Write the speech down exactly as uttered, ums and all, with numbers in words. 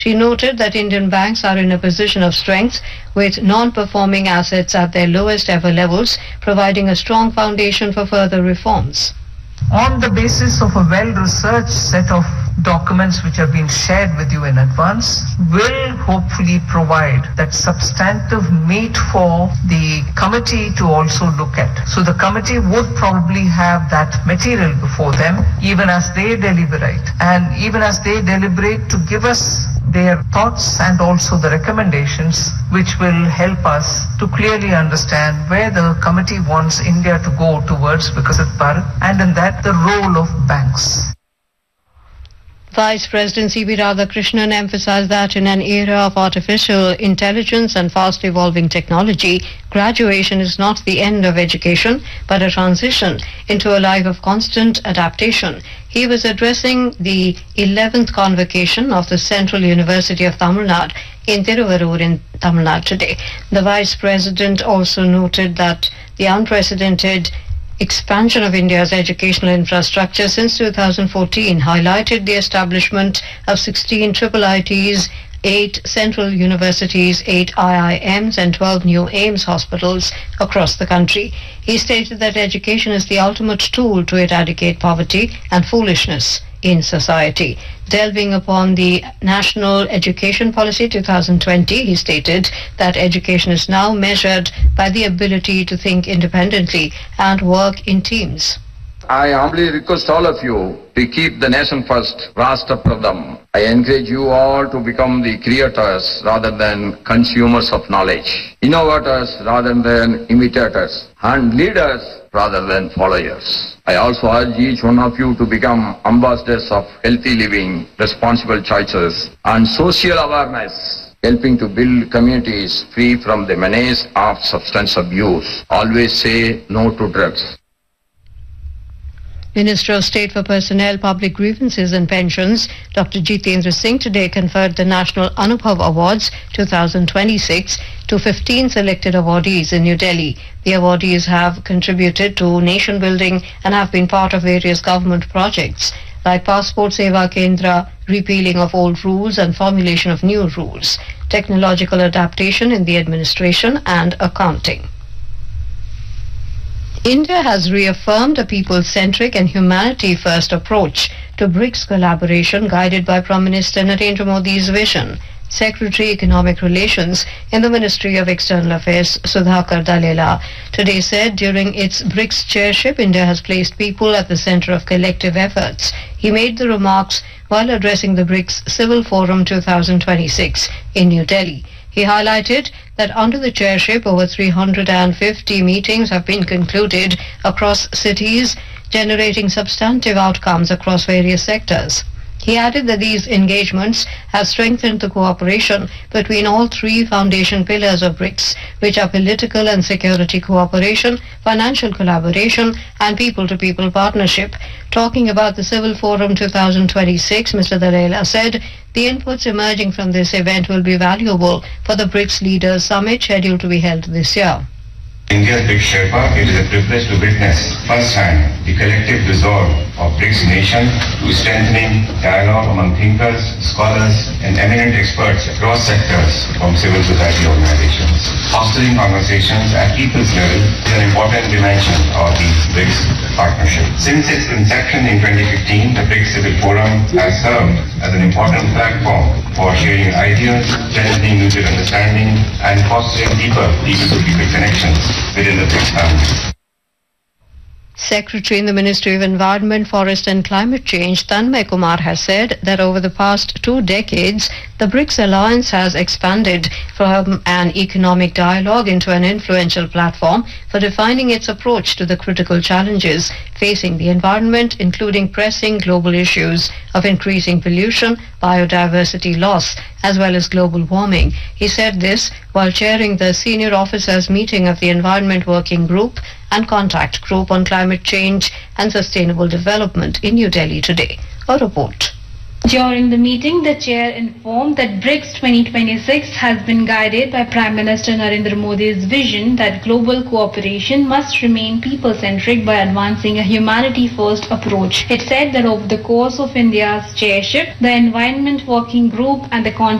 She noted that Indian banks are in a position of strength with non-performing assets at their lowest ever levels, providing a strong foundation for further reforms. On the basis of a well-researched set of documents which have been shared with you in advance, will hopefully provide that substantive meat for the committee to also look at. So the committee would probably have that material before them even as they deliberate, and even as they deliberate to give us their thoughts and also the recommendations which will help us to clearly understand where the committee wants India to go towards Viksit Bharat, and in that the role of banks. Vice President C V Radhakrishnan emphasized that in an era of artificial intelligence and fast-evolving technology, graduation is not the end of education, but a transition into a life of constant adaptation. He was addressing the eleventh convocation of the Central University of Tamil Nadu in Tiruvarur in Tamil Nadu today. The Vice President also noted that the unprecedented expansion of India's educational infrastructure since two thousand fourteen highlighted the establishment of sixteen triple I Ts, eight central universities, eight I I Ms and twelve new AIIMS hospitals across the country. He stated that education is the ultimate tool to eradicate poverty and foolishness in society. Delving upon the National Education Policy two thousand twenty, he stated that education is now measured by the ability to think independently and work in teams. I humbly request all of you to keep the nation first, Rashtra Pradham. I encourage you all to become the creators rather than consumers of knowledge, innovators rather than imitators, and leaders rather than followers. I also urge each one of you to become ambassadors of healthy living, responsible choices, and social awareness, helping to build communities free from the menace of substance abuse. Always say no to drugs. Minister of State for Personnel, Public Grievances and Pensions, Doctor Jitendra Singh, today conferred the National Anubhav Awards twenty twenty-six to fifteen selected awardees in New Delhi. The awardees have contributed to nation building and have been part of various government projects like Passport Seva Kendra, repealing of old rules and formulation of new rules, technological adaptation in the administration and accounting. India has reaffirmed a people-centric and humanity-first approach to BRICS collaboration guided by Prime Minister Narendra Modi's vision. Secretary Economic Relations in the Ministry of External Affairs, Sudhakar Dalela, today said during its BRICS chairship, India has placed people at the center of collective efforts. He made the remarks while addressing the BRICS Civil Forum twenty twenty-six in New Delhi. He highlighted that under the chairship, over three hundred fifty meetings have been concluded across cities, generating substantive outcomes across various sectors. He added that these engagements have strengthened the cooperation between all three foundation pillars of BRICS, which are political and security cooperation, financial collaboration, and people-to-people partnership. Talking about the Civil Forum twenty twenty-six, Mister Dalela said the inputs emerging from this event will be valuable for the BRICS Leaders Summit scheduled to be held this year. India's BRICS Sherpa, it is a privilege to witness firsthand the collective resolve of BRICS nations to strengthening dialogue among thinkers, scholars, and eminent experts across sectors from civil society organizations. Fostering conversations at people's level is an important dimension of the BRICS partnership. Since its inception in twenty fifteen, the BRICS Civil Forum has served as an important platform for sharing ideas, strengthening mutual understanding, and fostering deeper people-to-people connections within the BRICS family. Secretary in the Ministry of Environment, Forest and Climate Change, Tanmay Kumar, has said that over the past two decades, the BRICS alliance has expanded from an economic dialogue into an influential platform for defining its approach to the critical challenges facing the environment, including pressing global issues of increasing pollution, biodiversity loss, as well as global warming. He said this while chairing the senior officers meeting of the Environment Working Group and Contact Group on Climate Change and Sustainable Development in New Delhi today. A report. During the meeting, the chair informed that BRICS twenty twenty-six has been guided by Prime Minister Narendra Modi's vision that global cooperation must remain people-centric by advancing a humanity-first approach. It said that over the course of India's chairship, the Environment Working Group and the